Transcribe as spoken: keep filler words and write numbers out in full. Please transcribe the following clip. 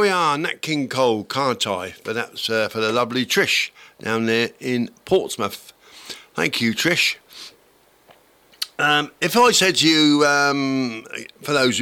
we are, Nat King Cole, Can't I? But that's uh, for the lovely Trish down there in Portsmouth. Thank you, Trish. Um, if I said to you, um, for those